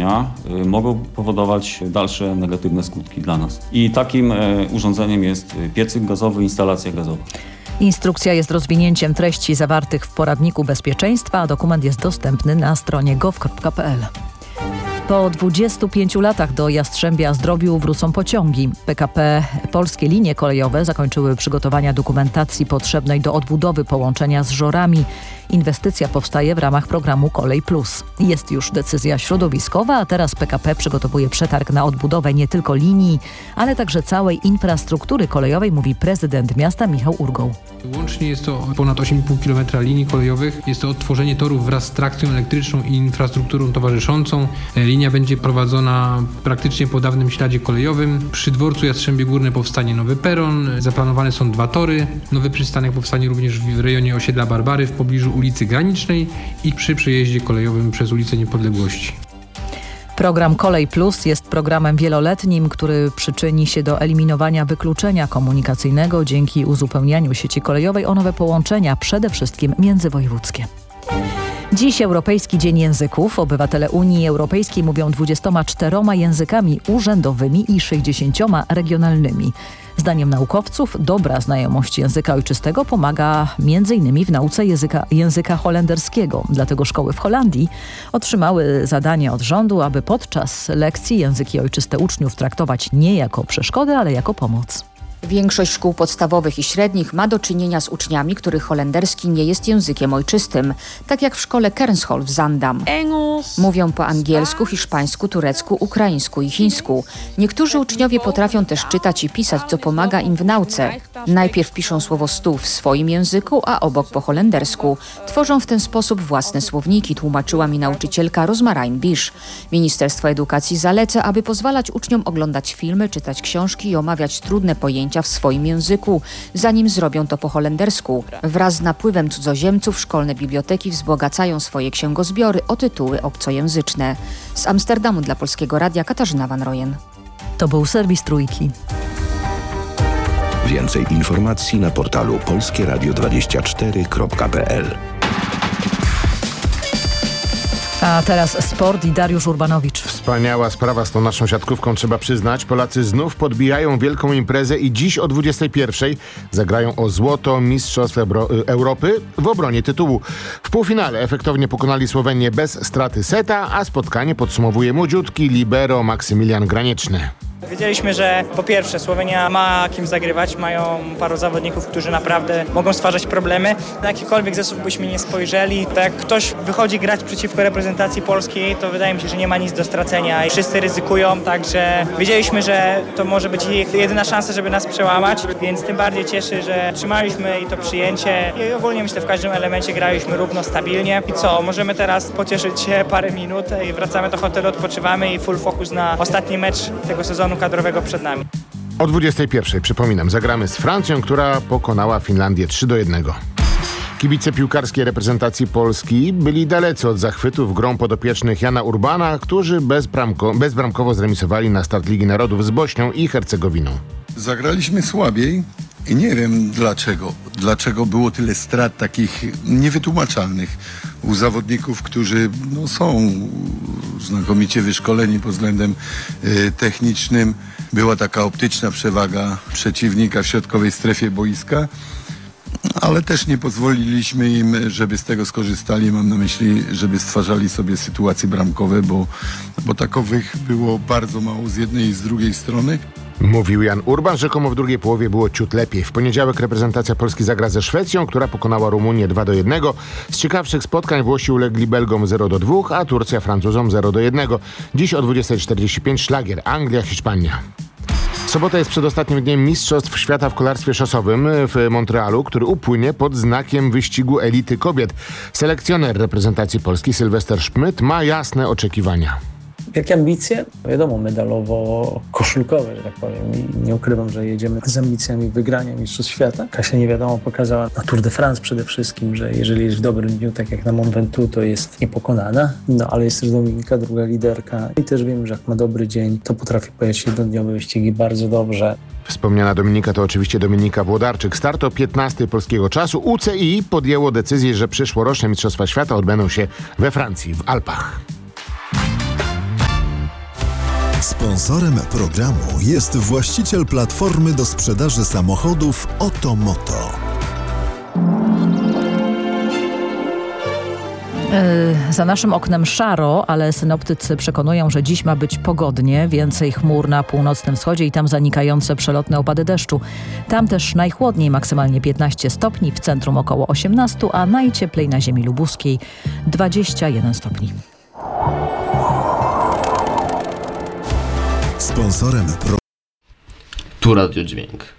urządzenia mogą powodować dalsze negatywne skutki dla nas. I takim urządzeniem jest piecyk gazowy, instalacja gazowa. Instrukcja jest rozwinięciem treści zawartych w poradniku bezpieczeństwa, a dokument jest dostępny na stronie gov.pl. Po 25 latach do Jastrzębia-Zdrobiu wrócą pociągi. PKP Polskie Linie Kolejowe zakończyły przygotowania dokumentacji potrzebnej do odbudowy połączenia z Żorami. Inwestycja powstaje w ramach programu Kolej Plus. Jest już decyzja środowiskowa, a teraz PKP przygotowuje przetarg na odbudowę nie tylko linii, ale także całej infrastruktury kolejowej, mówi prezydent miasta Michał Urgoł. Łącznie jest to ponad 8,5 km linii kolejowych. Jest to odtworzenie torów wraz z trakcją elektryczną i infrastrukturą towarzyszącą. Linia będzie prowadzona praktycznie po dawnym śladzie kolejowym. Przy dworcu Jastrzębie Górne powstanie nowy peron. Zaplanowane są 2 tory. Nowy przystanek powstanie również w rejonie osiedla Barbary w pobliżu ulicy Granicznej i przy przejeździe kolejowym przez ulicę Niepodległości. Program Kolej Plus jest programem wieloletnim, który przyczyni się do eliminowania wykluczenia komunikacyjnego dzięki uzupełnianiu sieci kolejowej o nowe połączenia, przede wszystkim międzywojewódzkie. Dziś Europejski Dzień Języków. Obywatele Unii Europejskiej mówią 24 językami urzędowymi i 60 regionalnymi. Zdaniem naukowców dobra znajomość języka ojczystego pomaga m.in. w nauce języka holenderskiego. Dlatego szkoły w Holandii otrzymały zadanie od rządu, aby podczas lekcji języki ojczyste uczniów traktować nie jako przeszkodę, ale jako pomoc. Większość szkół podstawowych i średnich ma do czynienia z uczniami, których holenderski nie jest językiem ojczystym, tak jak w szkole Kernschool w Zaandam. Mówią po angielsku, hiszpańsku, turecku, ukraińsku i chińsku. Niektórzy uczniowie potrafią też czytać i pisać, co pomaga im w nauce. Najpierw piszą słowo stół w swoim języku, a obok po holendersku. Tworzą w ten sposób własne słowniki, tłumaczyła mi nauczycielka Rosmarijn Bisz. Ministerstwo Edukacji zaleca, aby pozwalać uczniom oglądać filmy, czytać książki i omawiać trudne pojęcia w swoim języku, zanim zrobią to po holendersku. Wraz z napływem cudzoziemców szkolne biblioteki wzbogacają swoje księgozbiory o tytuły obcojęzyczne. Z Amsterdamu dla Polskiego Radia Katarzyna Van Rojen. To był serwis Trójki. Więcej informacji na portalu polskieradio24.pl. A teraz sport i Dariusz Urbanowicz. Wspaniała sprawa z tą naszą siatkówką, trzeba przyznać. Polacy znów podbijają wielką imprezę i dziś o 21:00 zagrają o złoto Mistrzostw Europy w obronie tytułu. W półfinale efektownie pokonali Słowenię bez straty seta, a spotkanie podsumowuje młodziutki libero Maksymilian Granieczny. Wiedzieliśmy, że po pierwsze Słowenia ma kim zagrywać, mają paru zawodników, którzy naprawdę mogą stwarzać problemy. Na jakikolwiek zespół byśmy nie spojrzeli, to jak ktoś wychodzi grać przeciwko reprezentacji polskiej, to wydaje mi się, że nie ma nic do stracenia i wszyscy ryzykują, także wiedzieliśmy, że to może być ich jedyna szansa, żeby nas przełamać, więc tym bardziej cieszy, że trzymaliśmy i to przyjęcie i ogólnie myślę, w każdym elemencie graliśmy równo, stabilnie. I co, możemy teraz pocieszyć się parę minut i wracamy do hotelu, odpoczywamy i full focus na ostatni mecz tego sezonu kadrowego przed nami. O 21:00, przypominam, zagramy z Francją, która pokonała Finlandię 3-1. Kibice piłkarskiej reprezentacji Polski byli dalecy od zachwytów grą podopiecznych Jana Urbana, którzy bezbramkowo zremisowali na start Ligi Narodów z Bośnią i Hercegowiną. Zagraliśmy słabiej i nie wiem dlaczego. Dlaczego było tyle strat takich niewytłumaczalnych u zawodników, którzy są znakomicie wyszkoleni pod względem technicznym. Była taka optyczna przewaga przeciwnika w środkowej strefie boiska, ale też nie pozwoliliśmy im, żeby z tego skorzystali. Mam na myśli, żeby stwarzali sobie sytuacje bramkowe, bo takowych było bardzo mało z jednej i z drugiej strony. Mówił Jan Urban, rzekomo w drugiej połowie było ciut lepiej. W poniedziałek reprezentacja Polski zagra ze Szwecją, która pokonała Rumunię 2-1. Z ciekawszych spotkań Włosi ulegli Belgom 0-2, a Turcja Francuzom 0-1. Dziś o 20:45 szlagier Anglia-Hiszpania. Sobota jest przedostatnim dniem Mistrzostw Świata w kolarstwie szosowym w Montrealu, który upłynie pod znakiem wyścigu elity kobiet. Selekcjoner reprezentacji Polski Sylwester Szmyt ma jasne oczekiwania. Jakie ambicje? Wiadomo, medalowo-koszulkowe, że tak powiem. I nie ukrywam, że jedziemy z ambicjami wygrania Mistrzostw Świata. Kasia nie wiadomo pokazała na Tour de France przede wszystkim, że jeżeli jest w dobrym dniu, tak jak na Mont Ventoux, to jest niepokonana. Ale jest też Dominika, druga liderka. I też wiem, że jak ma dobry dzień, to potrafi pojechać jednodniowe wyścigi bardzo dobrze. Wspomniana Dominika to oczywiście Dominika Włodarczyk. Start o 15:00 polskiego czasu. UCI podjęło decyzję, że przyszłoroczne Mistrzostwa Świata odbędą się we Francji, w Alpach. Sponsorem programu jest właściciel platformy do sprzedaży samochodów Otomoto. Za naszym oknem szaro, ale synoptycy przekonują, że dziś ma być pogodnie. Więcej chmur na północnym wschodzie i tam zanikające przelotne opady deszczu. Tam też najchłodniej, maksymalnie 15 stopni, w centrum około 18, a najcieplej na ziemi lubuskiej 21 stopni. Sponsorem Tu Radio Dźwięk.